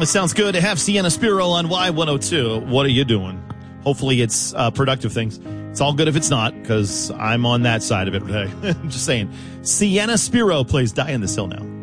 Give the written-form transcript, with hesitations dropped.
It sounds good to have Sienna Spiro on Y102. What are you doing? Hopefully it's productive things. It's all good if it's not, because I'm on that side of it today. Just saying. Sienna Spiro plays Die on This Hill now.